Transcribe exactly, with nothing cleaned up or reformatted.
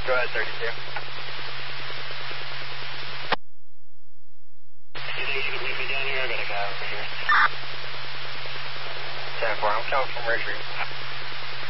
Go ahead, thirty-two. You think you can meet me down here? I got a guy over here. ten four, I'm coming from Richard.